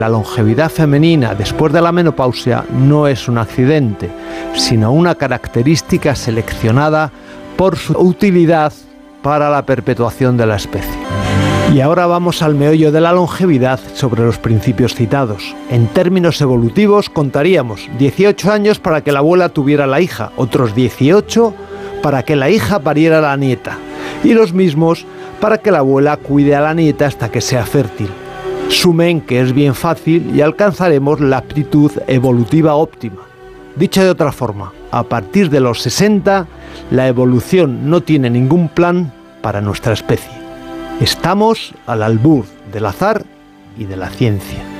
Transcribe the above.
La longevidad femenina después de la menopausia no es un accidente, sino una característica seleccionada por su utilidad para la perpetuación de la especie. Y ahora vamos al meollo de la longevidad sobre los principios citados. En términos evolutivos contaríamos 18 años para que la abuela tuviera la hija, otros 18 para que la hija pariera a la nieta, y los mismos para que la abuela cuide a la nieta hasta que sea fértil. Sumen, que es bien fácil, y alcanzaremos la aptitud evolutiva óptima. Dicho de otra forma, a partir de los 60, la evolución no tiene ningún plan para nuestra especie. Estamos al albur del azar y de la ciencia.